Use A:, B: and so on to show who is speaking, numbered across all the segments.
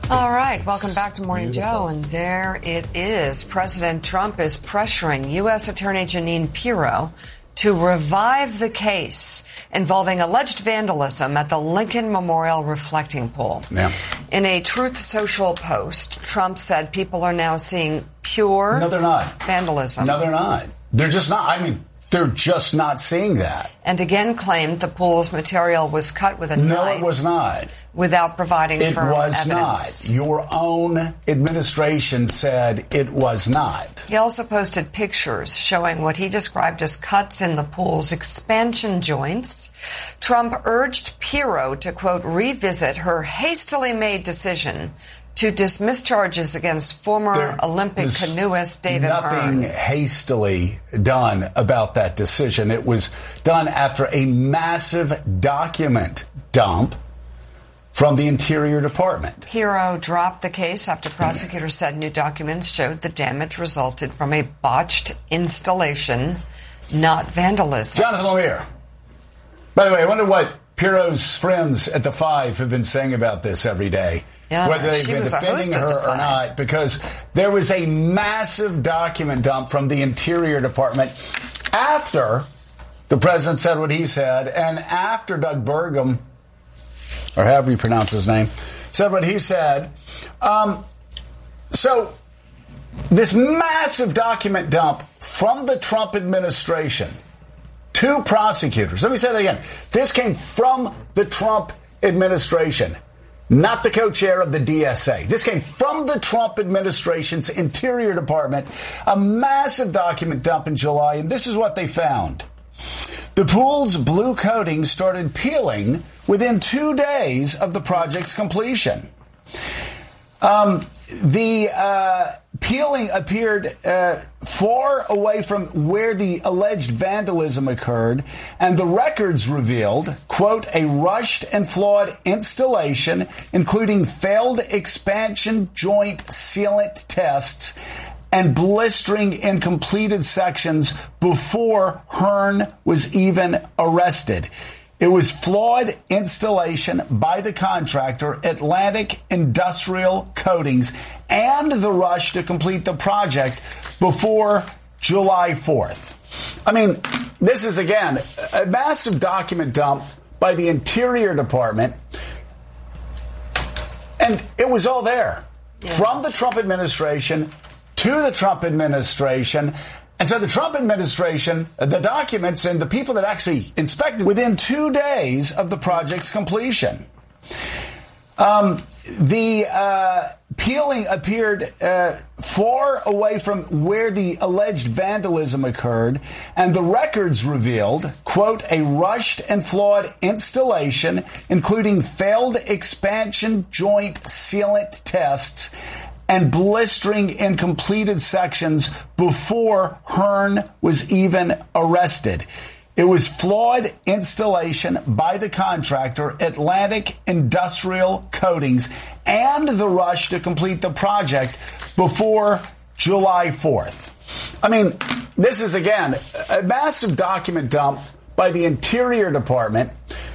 A: All right. Welcome back to Morning Joe. And there it is. President Trump is pressuring U.S. Attorney Jeanine Pirro to revive the case involving alleged vandalism at the Lincoln Memorial Reflecting Pool.
B: Yeah.
A: In a Truth Social post, Trump said people are now seeing pure vandalism.
B: No, they're not. They're just not. I mean, they're just not seeing that.
A: And again claimed the pool's material was cut with a knife.
B: No, it was not.
A: Without providing firm evidence.
B: It was not. Your own administration said it was not.
A: He also posted pictures showing what he described as cuts in the pool's expansion joints. Trump urged Pirro to, quote, revisit her hastily made decision to dismiss charges against former Olympic canoeist David Hearn.
B: Nothing hastily done about that decision. It was done after a massive document dump from the Interior Department.
A: Pirro dropped the case after prosecutors said new documents showed the damage resulted from a botched installation, not vandalism.
B: Jonathan Lemire. By the way, I wonder what Pirro's friends at the Five have been saying about this every day.
A: Yeah,
B: whether they've been defending her or not, because there was a massive document dump from the Interior Department after the president said what he said, and after Doug Burgum, or however you pronounce his name, said what he said. So this massive document dump from the Trump administration to prosecutors. Let me say that again. This came from the Trump administration, not the co-chair of the DSA. This came from the Trump administration's Interior Department, a massive document dump in July, and this is what they found. The pool's blue coating started peeling within 2 days of the project's completion. The peeling appeared far away from where the alleged vandalism occurred, and the records revealed, quote, a rushed and flawed installation, including failed expansion joint sealant tests and blistering in completed sections before Hearn was even arrested. It was flawed installation by the contractor, Atlantic Industrial Coatings, and the rush to complete the project before July 4th. I mean, this is, again, a massive document dump by the Interior Department, and it was all there. Yeah. From the Trump administration to the Trump administration. And so the Trump administration, the documents and the people that actually inspected within 2 days of the project's completion. The peeling appeared far away from where the alleged vandalism occurred, and the records revealed, quote, a rushed and flawed installation, including failed expansion joint sealant tests and blistering in completed sections before Hearn was even arrested. It was flawed installation by the contractor, Atlantic Industrial Coatings, and the rush to complete the project before July 4th. I mean, this is, again, a massive document dump by the Interior Department,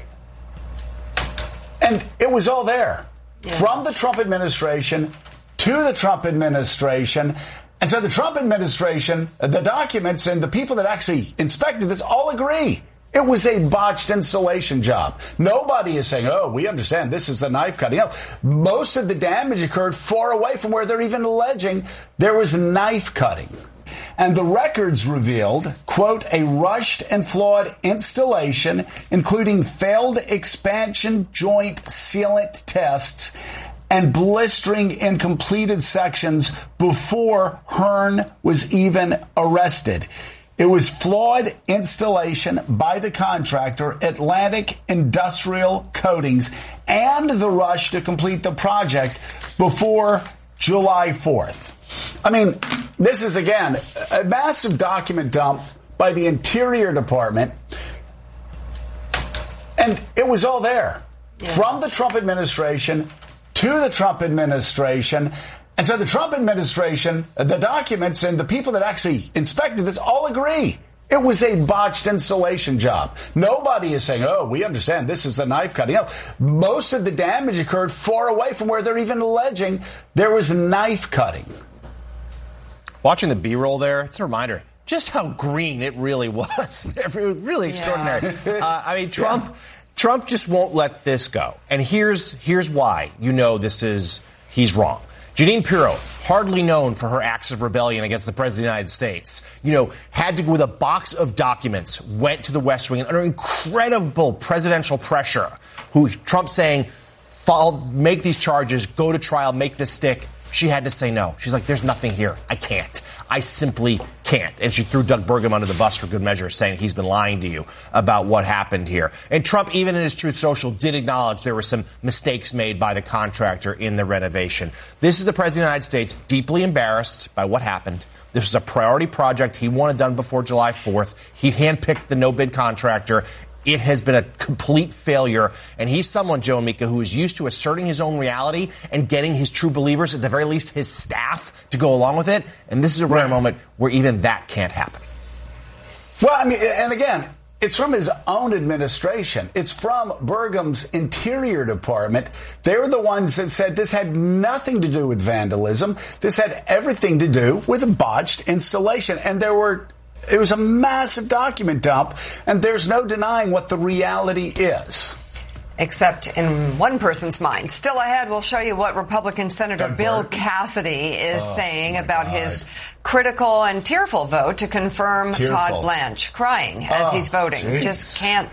B: and it was all there. Yeah. From the Trump administration to the Trump administration. And so the Trump administration, the documents and the people that actually inspected this all agree. It was a botched installation job. Nobody is saying, oh, we understand this is the knife cutting. No, most of the damage occurred far away from where they're even alleging there was knife cutting. And the records revealed, quote, a rushed and flawed installation, including failed expansion joint sealant tests and blistering in completed sections before Hearn was even arrested. It was flawed installation by the contractor, Atlantic Industrial Coatings, and the rush to complete the project before July 4th. I mean, this is, again, a massive document dump by the Interior Department, and it was all there. Yeah. From the Trump administration to the Trump administration. And so the Trump administration, the documents and the people that actually inspected this all agree. It was a botched installation job. Nobody is saying, oh, we understand this is the knife cutting. No, most of the damage occurred far away from where they're even alleging there was knife cutting.
C: Watching the B-roll there, it's a reminder just how green it really was. Really extraordinary. I mean, Trump just won't let this go. And here's why he's wrong. Jeanine Pirro, hardly known for her acts of rebellion against the President of the United States, had to go with a box of documents, went to the West Wing, and under incredible presidential pressure, Trump saying, make these charges, go to trial, make this stick. She had to say no. She's like, there's nothing here. I can't. I simply can't. And she threw Doug Burgum under the bus for good measure, saying he's been lying to you about what happened here. And Trump, even in his Truth Social, did acknowledge there were some mistakes made by the contractor in the renovation. This is the President of the United States deeply embarrassed by what happened. This was a priority project he wanted done before July 4th. He handpicked the no-bid contractor. It has been a complete failure, and he's someone, Joe and Mika, who is used to asserting his own reality and getting his true believers, at the very least his staff, to go along with it. And this is a rare moment where even that can't happen.
B: Well, I mean, and again, it's from his own administration. It's from Burgum's Interior Department. They were the ones that said this had nothing to do with vandalism. This had everything to do with a botched installation. And it was a massive document dump, and there's no denying what the reality is.
A: Except in one person's mind. Still ahead, we'll show you what Republican Senator Bill Cassidy is saying about his critical and tearful vote to confirm Todd Blanche, crying as he's voting.
B: Geez.
A: Just can't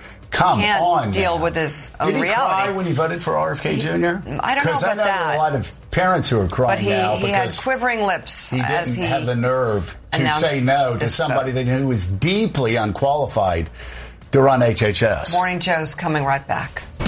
A: deal with his own
B: reality. Did he cry when he voted for RFK Jr.?
A: I don't know about that. Because I know there are a
B: lot of parents who are crying now.
A: But he had quivering lips as he
B: have the nerve to say no to somebody that who was deeply unqualified to run HHS.
A: Morning Joe's coming right back.